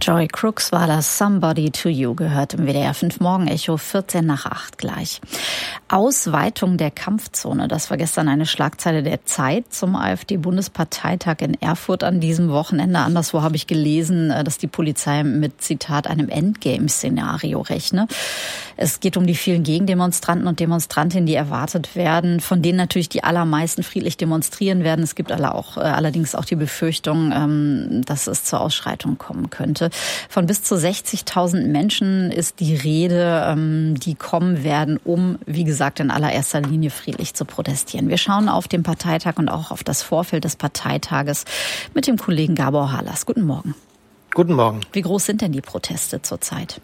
Joey Crooks war das Somebody to You, gehört im WDR 5 Morgen-Echo, 8:14 gleich. Ausweitung der Kampfzone, das war gestern eine Schlagzeile der Zeit zum AfD-Bundesparteitag in Erfurt an diesem Wochenende. Anderswo habe ich gelesen, dass die Polizei mit, Zitat, einem Endgame-Szenario rechne. Es geht um die vielen Gegendemonstranten und Demonstrantinnen, die erwartet werden, von denen natürlich die allermeisten friedlich demonstrieren werden. Es gibt allerdings auch die Befürchtung, dass es zur Ausschreitung kommen könnte. Von bis zu 60.000 Menschen ist die Rede, die kommen werden, um, wie gesagt, in allererster Linie friedlich zu protestieren. Wir schauen auf den Parteitag und auch auf das Vorfeld des Parteitages mit dem Kollegen Gabor Halas. Guten Morgen. Guten Morgen. Wie groß sind denn die Proteste zurzeit?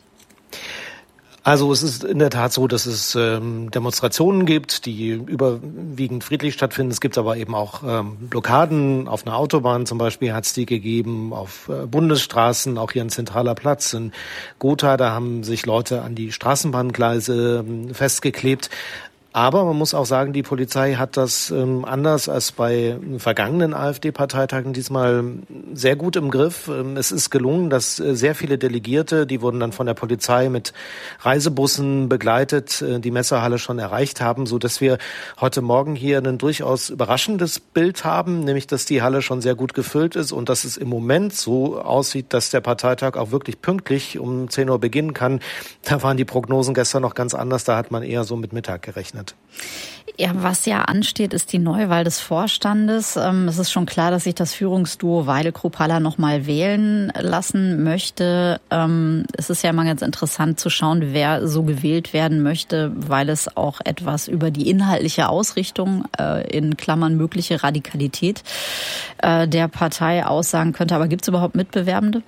Also es ist in der Tat so, dass es Demonstrationen gibt, die überwiegend friedlich stattfinden. Es gibt aber eben auch Blockaden. Auf einer Autobahn zum Beispiel hat es die gegeben, auf Bundesstraßen, auch hier ein zentraler Platz in Gotha. Da haben sich Leute an die Straßenbahngleise festgeklebt. Aber man muss auch sagen, die Polizei hat das anders als bei vergangenen AfD-Parteitagen diesmal sehr gut im Griff. Es ist gelungen, dass sehr viele Delegierte, die wurden dann von der Polizei mit Reisebussen begleitet, die Messehalle schon erreicht haben, so dass wir heute Morgen hier ein durchaus überraschendes Bild haben, nämlich dass die Halle schon sehr gut gefüllt ist und dass es im Moment so aussieht, dass der Parteitag auch wirklich pünktlich um 10 Uhr beginnen kann. Da waren die Prognosen gestern noch ganz anders, da hat man eher so mit Mittag gerechnet. Ja, was ja ansteht, ist die Neuwahl des Vorstandes. Es ist schon klar, dass sich das Führungsduo Weidel-Kruppalla noch mal wählen lassen möchte. Es ist ja immer ganz interessant zu schauen, wer so gewählt werden möchte, weil es auch etwas über die inhaltliche Ausrichtung, in Klammern mögliche Radikalität, der Partei aussagen könnte. Aber gibt es überhaupt Mitbewerbende?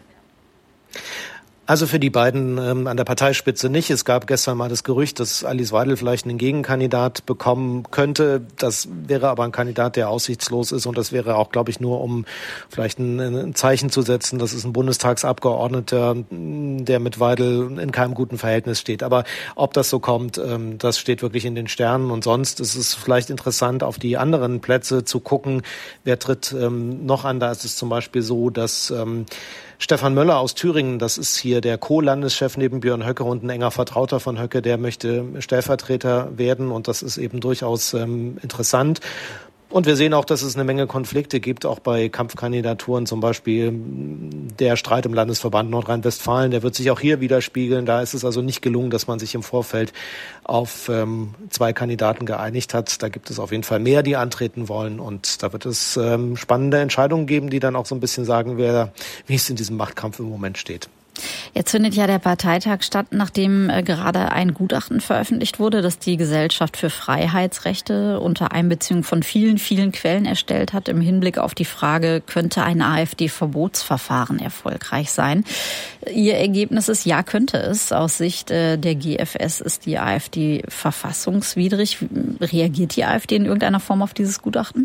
Also für die beiden an der Parteispitze nicht. Es gab gestern mal das Gerücht, dass Alice Weidel vielleicht einen Gegenkandidat bekommen könnte. Das wäre aber ein Kandidat, der aussichtslos ist. Und das wäre auch, glaube ich, nur um vielleicht ein Zeichen zu setzen, dass es ein Bundestagsabgeordneter, der mit Weidel in keinem guten Verhältnis steht. Aber ob das so kommt, das steht wirklich in den Sternen. Und sonst ist es vielleicht interessant, auf die anderen Plätze zu gucken. Wer tritt noch an? Da ist es zum Beispiel so, dass Stefan Möller aus Thüringen, das ist hier der Co-Landeschef neben Björn Höcke und ein enger Vertrauter von Höcke, der möchte Stellvertreter werden und das ist eben durchaus interessant. Und wir sehen auch, dass es eine Menge Konflikte gibt, auch bei Kampfkandidaturen, zum Beispiel der Streit im Landesverband Nordrhein-Westfalen, der wird sich auch hier widerspiegeln. Da ist es also nicht gelungen, dass man sich im Vorfeld auf 2 Kandidaten geeinigt hat. Da gibt es auf jeden Fall mehr, die antreten wollen und da wird es spannende Entscheidungen geben, die dann auch so ein bisschen sagen, wie es in diesem Machtkampf im Moment steht. Jetzt findet ja der Parteitag statt, nachdem gerade ein Gutachten veröffentlicht wurde, das die Gesellschaft für Freiheitsrechte unter Einbeziehung von vielen, vielen Quellen erstellt hat, im Hinblick auf die Frage, könnte ein AfD-Verbotsverfahren erfolgreich sein? Ihr Ergebnis ist, ja, könnte es. Aus Sicht der GfS ist die AfD verfassungswidrig. Reagiert die AfD in irgendeiner Form auf dieses Gutachten?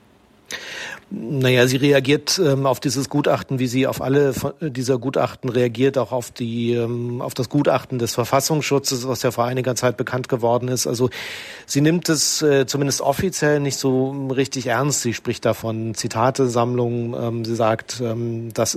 Naja, sie reagiert auf dieses Gutachten, wie sie auf alle dieser Gutachten reagiert, auch auf das Gutachten des Verfassungsschutzes, was ja vor einiger Zeit bekannt geworden ist. Also sie nimmt es zumindest offiziell nicht so richtig ernst. Sie spricht davon Zitatesammlungen. Sie sagt, das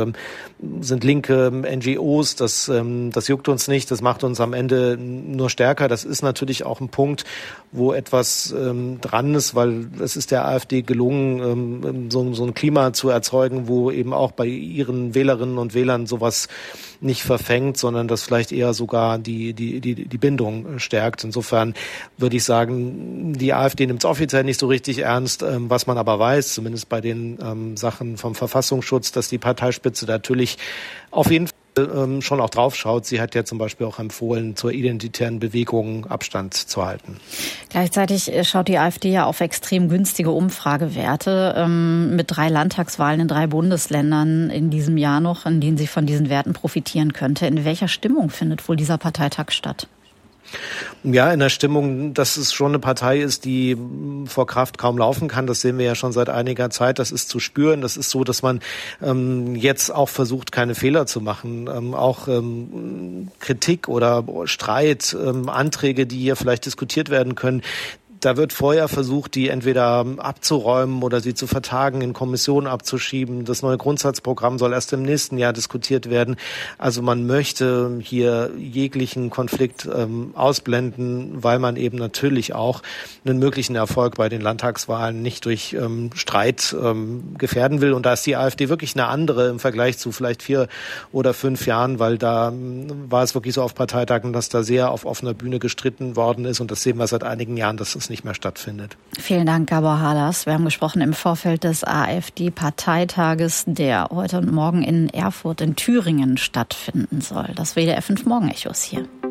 sind linke NGOs, das juckt uns nicht, das macht uns am Ende nur stärker. Das ist natürlich auch ein Punkt, wo etwas dran ist, weil es ist der AfD gelungen, so ein Klima zu erzeugen, wo eben auch bei ihren Wählerinnen und Wählern sowas nicht verfängt, sondern das vielleicht eher sogar die Bindung stärkt. Insofern würde ich sagen, die AfD nimmt es offiziell nicht so richtig ernst, was man aber weiß, zumindest bei den Sachen vom Verfassungsschutz, dass die Parteispitze natürlich auf jeden Fall schon auch drauf schaut. Sie hat ja zum Beispiel auch empfohlen, zur identitären Bewegung Abstand zu halten. Gleichzeitig schaut die AfD ja auf extrem günstige Umfragewerte mit 3 Landtagswahlen in 3 Bundesländern in diesem Jahr noch, in denen sie von diesen Werten profitieren könnte. In welcher Stimmung findet wohl dieser Parteitag statt? Ja, in der Stimmung, dass es schon eine Partei ist, die vor Kraft kaum laufen kann. Das sehen wir ja schon seit einiger Zeit. Das ist zu spüren. Das ist so, dass man jetzt auch versucht, keine Fehler zu machen. Auch Kritik oder Streit, Anträge, die hier vielleicht diskutiert werden können, Da wird vorher versucht, die entweder abzuräumen oder sie zu vertagen, in Kommissionen abzuschieben. Das neue Grundsatzprogramm soll erst im nächsten Jahr diskutiert werden. Also man möchte hier jeglichen Konflikt ausblenden, weil man eben natürlich auch einen möglichen Erfolg bei den Landtagswahlen nicht durch Streit gefährden will. Und da ist die AfD wirklich eine andere im Vergleich zu vielleicht 4 oder 5 Jahren, weil da war es wirklich so auf Parteitagen, dass da sehr auf offener Bühne gestritten worden ist. Und das sehen wir seit einigen Jahren, dass das nicht mehr stattfindet. Vielen Dank, Gabor Halas. Wir haben gesprochen im Vorfeld des AfD-Parteitages, der heute und morgen in Erfurt in Thüringen stattfinden soll. Das WDR 5 Morgenechos hier.